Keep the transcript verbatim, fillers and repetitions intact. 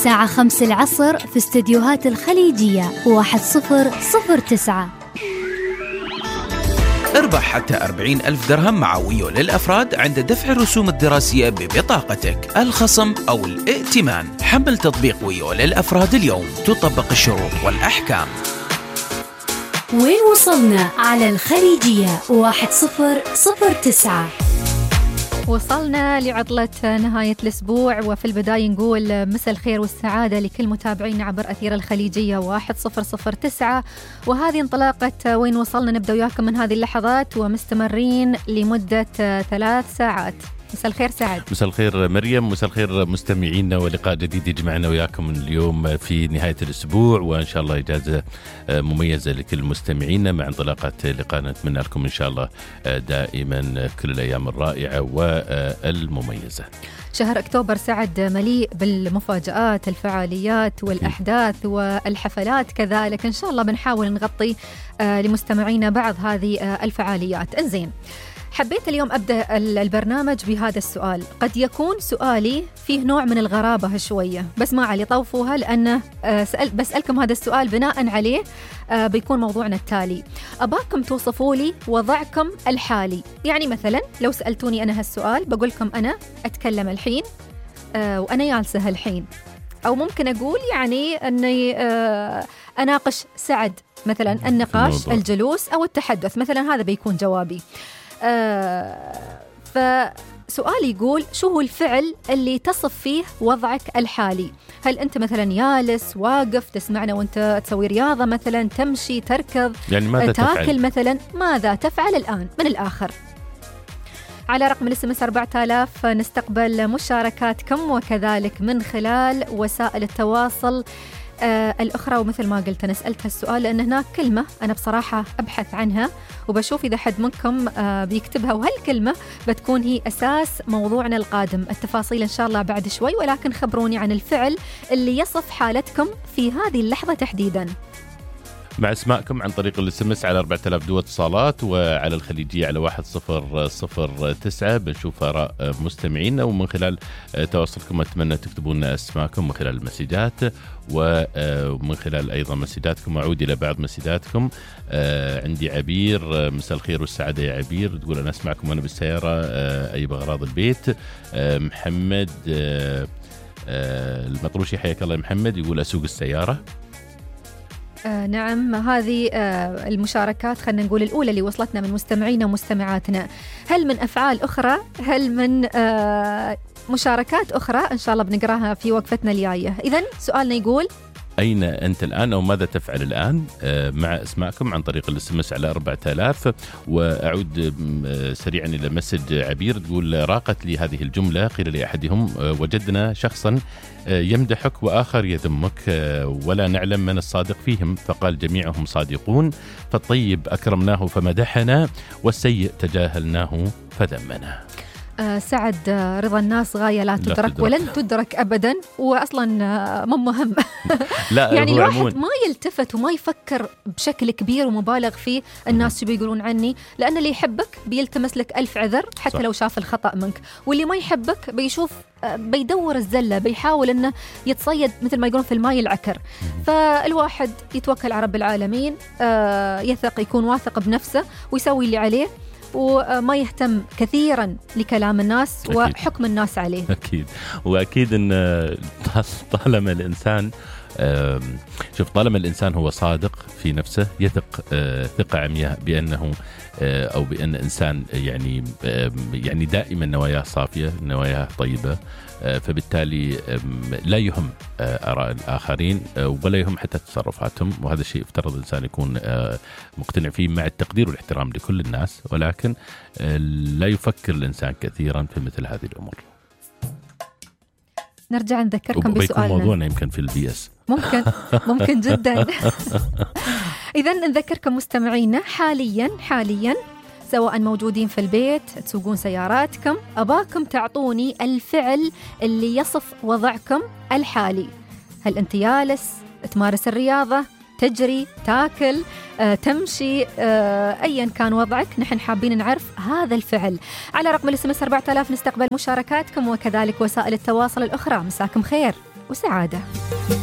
الساعة خمس العصر في استديوهات الخليجية واحد صفر صفر تسعة. اربح حتى أربعين ألف درهم مع ويو للأفراد عند دفع الرسوم الدراسية ببطاقتك، الخصم أو الائتمان. حمل تطبيق ويو للأفراد اليوم، تطبق الشروط والأحكام. وين وصلنا على الخليجية واحد صفر صفر تسعة. وصلنا لعطلة نهاية الأسبوع، وفي البداية نقول مساء الخير والسعادة لكل متابعين عبر أثير الخليجية واحد صفر صفر تسعة. وهذه انطلاقة وين وصلنا، نبدأ وياكم من هذه اللحظات ومستمرين لمدة ثلاث ساعات. مساء الخير سعد. مساء الخير مريم، مساء الخير مستمعينا، ولقاء جديد يجمعنا وياكم اليوم في نهاية الأسبوع، وإن شاء الله إجازة مميزة لكل مستمعينا مع انطلاقة لقاء. نتمنى لكم إن شاء الله دائما كل الأيام الرائعة والمميزة. شهر أكتوبر سعد مليء بالمفاجآت، الفعاليات والأحداث والحفلات كذلك. إن شاء الله بنحاول نغطي لمستمعينا بعض هذه الفعاليات. إنزين، حبيت اليوم أبدأ البرنامج بهذا السؤال. قد يكون سؤالي فيه نوع من الغرابة شوية، بس ما علي طوفوها، لأنه سأل بسألكم هذا السؤال بناء عليه بيكون موضوعنا التالي. أباكم توصفوا لي وضعكم الحالي. يعني مثلا لو سألتوني أنا هالسؤال بقولكم أنا أتكلم الحين وأنا جالسة الحين، أو ممكن أقول يعني أني أناقش سعد مثلا النقاش، الجلوس أو التحدث مثلا. هذا بيكون جوابي. آه فسؤالي يقول: شو هو الفعل اللي تصف فيه وضعك الحالي؟ هل أنت مثلا جالس، واقف، تسمعنا وأنت تسوي رياضة مثلا، تمشي، تركض، يعني ماذا تاكل تفعل؟ مثلا، ماذا تفعل الآن؟ من الآخر على رقم الاس ام اس أربعة آلاف نستقبل مشاركاتكم، وكذلك من خلال وسائل التواصل آه الأخرى. ومثل ما قلت أنا سألت هالسؤال لأن هناك كلمة أنا بصراحة أبحث عنها، وبشوف إذا حد منكم آه بيكتبها، وهالكلمة بتكون هي أساس موضوعنا القادم. التفاصيل إن شاء الله بعد شوي، ولكن خبروني عن الفعل اللي يصف حالتكم في هذه اللحظة تحديداً مع اسماءكم عن طريق الاس ام اس على أربعة آلاف دو اتصالات، وعلى الخليجية على واحد صفر صفر تسعة. بنشوف آراء مستمعينا، ومن خلال تواصلكم أتمنى تكتبون اسماءكم من خلال المسجات، ومن خلال أيضا مسجاتكم. أعود إلى بعض مسجاتكم. عندي عبير، مساء الخير والسعادة يا عبير، تقول أنا أسمعكم وأنا بالسيارة أي بأغراض البيت. محمد المطروشي، حياك الله يا محمد، يقول أسوق السيارة. آه نعم، هذه آه المشاركات خلنا نقول الأولى اللي وصلتنا من مستمعينا ومستمعاتنا. هل من أفعال أخرى؟ هل من آه مشاركات أخرى؟ إن شاء الله بنقراها في وقفتنا الجاية. إذن سؤالنا يقول: أين أنت الآن أو ماذا تفعل الآن؟ مع اسماءكم عن طريق الاس ام اس على أربعة آلاف. وأعود سريعا إلى مسج عبير، تقول: راقت لي هذه الجملة، قيل لأحدهم وجدنا شخصا يمدحك وآخر يذمك ولا نعلم من الصادق فيهم، فقال جميعهم صادقون، فالطيب أكرمناه فمدحنا والسيء تجاهلناه فذمنا. آه سعد، آه رضا الناس غاية لا تدرك, لا تدرك ولن تدرك أبدا، وأصلا آه مو مهم. لا يعني الواحد عمون. ما يلتفت وما يفكر بشكل كبير ومبالغ فيه الناس شو بيقولون عني، لأن اللي يحبك بيلتمس لك ألف عذر حتى صح. لو شاف الخطأ منك، واللي ما يحبك بيشوف آه بيدور الزلة، بيحاول أنه يتصيد مثل ما يقولون في الماء العكر. فالواحد يتوكل على رب العالمين، آه يثق، يكون واثق بنفسه ويسوي اللي عليه، وما يهتم كثيرا لكلام الناس أكيد. وحكم الناس عليه. أكيد، وأكيد أن طالما الإنسان شوف طالما الإنسان هو صادق في نفسه، يثق ثقة عمياء بأنه أو بأن إنسان يعني يعني دائما نواياه صافية، نواياه طيبة، فبالتالي لا يهم آراء الآخرين ولا يهم حتى تصرفاتهم. وهذا الشيء افترض الإنسان يكون مقتنع فيه مع التقدير والاحترام لكل الناس، ولكن لا يفكر الإنسان كثيرا في مثل هذه الأمور. نرجع نذكركم بسؤالنا. موضوعنا يمكن في البي اس ممكن ممكن جدا. إذا نذكركم مستمعينا حاليا حاليا سواء موجودين في البيت، تسوقون سياراتكم، أباكم تعطوني الفعل اللي يصف وضعكم الحالي. هل أنت جالس، تمارس الرياضة، تجري، تاكل، آه، تمشي، آه، أيا كان وضعك، نحن حابين نعرف هذا الفعل. على رقم الاس ام اس أربعة آلاف نستقبل مشاركاتكم وكذلك وسائل التواصل الأخرى. مساكم خير. وسعادة.